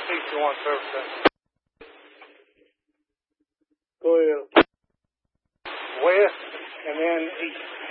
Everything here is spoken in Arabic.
PC1 service center. Go ahead. West and then east.